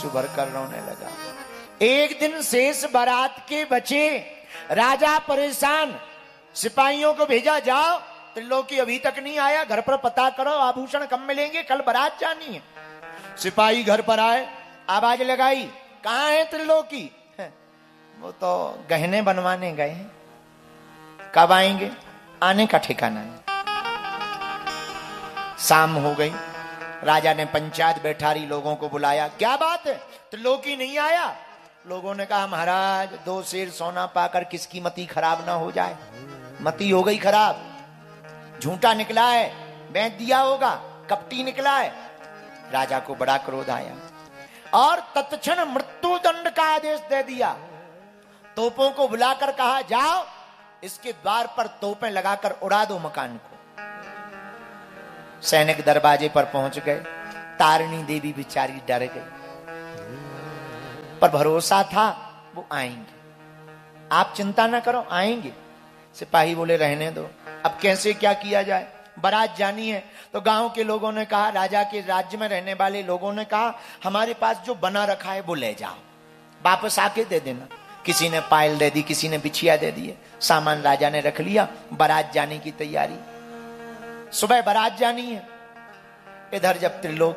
भर कर रोने लगा। एक दिन शेष बारात के बचे, राजा परेशान, सिपाहियों को भेजा, जाओ त्रिलोकी अभी तक नहीं आया, घर पर पता करो, आभूषण कब मिलेंगे, कल बारात जानी है। सिपाही घर पर आए, आवाज लगाई, कहां है त्रिलोकी? वो तो गहने बनवाने गए हैं, कब आएंगे? आने का ठिकाना नहीं। शाम हो गई, राजा ने पंचायत बैठारी लोगों को बुलाया, क्या बात है, त्रिलोकी नहीं आया? लोगों ने कहा, महाराज 2 शेर सोना पाकर किसकी मति खराब ना हो जाए। मति हो गई खराब, झूठा निकला है, बेच दिया होगा, कपटी निकला है। राजा को बड़ा क्रोध आया और तत्क्षण मृत्यु दंड का आदेश दे दिया। तोपों को बुलाकर कहा, जाओ इसके द्वार पर तोपें लगाकर उड़ा दो मकान को। सैनिक दरवाजे पर पहुंच गए। तारिणी देवी बेचारी डर गई, पर भरोसा था वो आएंगे, आप चिंता ना करो, आएंगे। सिपाही बोले, रहने दो, अब कैसे क्या किया जाए, बारात जानी है। तो गांव के लोगों ने कहा, राजा के राज्य में रहने वाले लोगों ने कहा, हमारे पास जो बना रखा है वो ले जाओ, वापस आके दे देना। किसी ने पायल दे दी, किसी ने बिछिया दे दिए, सामान राजा ने रख लिया। बारात जाने की तैयारी, सुबह बारात जानी है। इधर जब त्रिलोक